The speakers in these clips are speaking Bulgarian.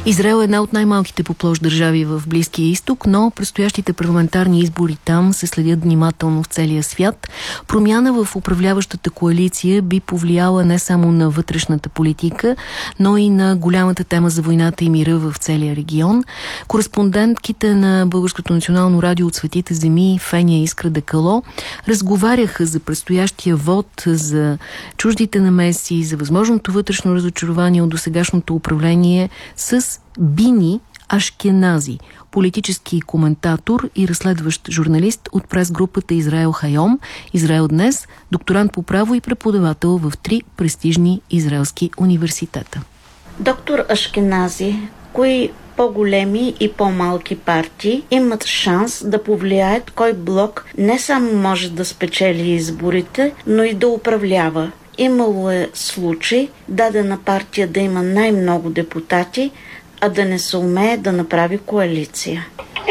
Израел е една от най-малките по площ държави в Близкия изток, но предстоящите парламентарни избори там се следят внимателно в целия свят. Промяна в управляващата коалиция би повлияла не само на вътрешната политика, но и на голямата тема за войната и мира в целия регион. Кореспондентките на Българското национално радио от Светите земи Феня и Искра Декало разговаряха за предстоящия вод, за чуждите намеси, за възможното вътрешно разочарование от досегашното управление с Бини Ашкенази, политически коментатор и разследващ журналист от прес-групата Израел Хайом, Израел днес, докторант по право и преподавател в 3 престижни израелски университета. Доктор Ашкенази, кои по-големи и по-малки партии имат шанс да повлияят кой блок не само може да спечели изборите, но и да управлява? Имало е случай дадена партия да има най-много депутати, а да не се умее да направи коалиция.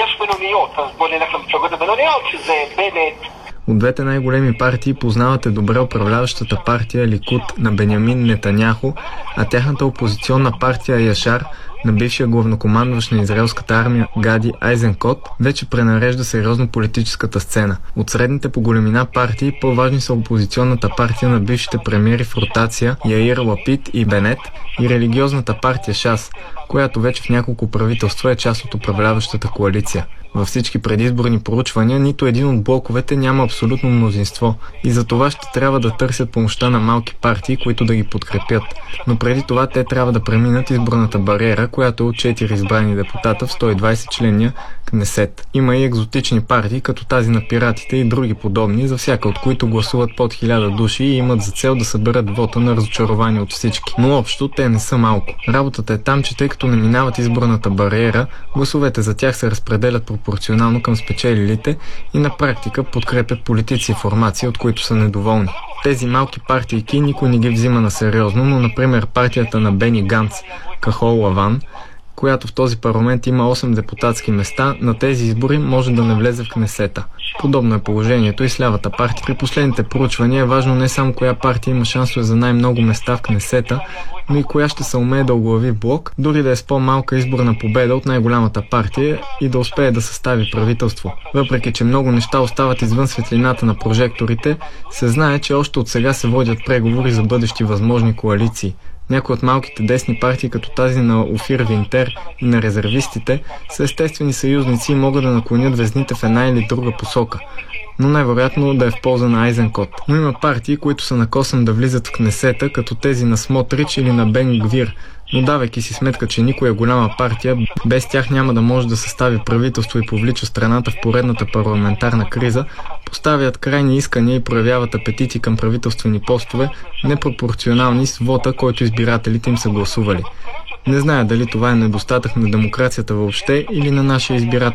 От двете най-големи партии познавате добре управляващата партия Ликуд на Бенямин Нетаняху, а тяхната опозиционна партия Яшар на бившия главнокомандващ на израелската армия Гади Айзенкот вече пренарежда сериозно политическата сцена. От средните по големина партии по-важни са опозиционната партия на бившите премиери в ротация Яир Лапид и Бенет и религиозната партия Шас, която вече в няколко правителства е част от управляващата коалиция. Във всички предизборни проучвания нито един от блоковете няма абсолютно мнозинство и за това ще трябва да търсят помощта на малки партии, които да ги подкрепят. Но преди това те трябва да преминат изборната бариера, която е от 4 избрани депутата в 120 членния Кнесет. Има и екзотични партии, като тази на пиратите и други подобни, за всяка от които гласуват под 1000 души и имат за цел да съберат вота на разочарование от всички. Но общо те не са малко. Работата е там, че тъй като не минават изборната бариера, гласовете за тях се разпределят пропорционално към спечелилите и на практика подкрепят политици и формации, от които са недоволни. Тези малки партийки никой не ги взима на сериозно, но например партията на Бени Ганц, Кахол Лаван, която в този парламент има 8 депутатски места, на тези избори може да не влезе в Кнесета. Подобно е положението и с лявата партия. При последните проучвания е важно не само коя партия има шансове за най-много места в Кнесета, но и коя ще се умее да оглави блок, дори да е с по-малка изборна победа от най-голямата партия и да успее да състави правителство. Въпреки че много неща остават извън светлината на прожекторите, се знае, че още от сега се водят преговори за бъдещи възможни коалиции. Някои от малките десни партии, като тази на Офир Винтер и на резервистите, са естествени съюзници и могат да наклонят везните в една или друга посока, но най-вероятно да е в полза на Айзенкот. Но има партии, които са на косъм да влизат в Кнесета, като тези на Смотрич или на Бен Гвир, но давайки си сметка, че никоя голяма партия без тях няма да може да състави правителство и повлича страната в поредната парламентарна криза, поставят крайни искания и проявяват апетити към правителствени постове, непропорционални с вота, който избирателите им са гласували. Не зная дали това е недостатък на демокрацията въобще или на нашия избирател.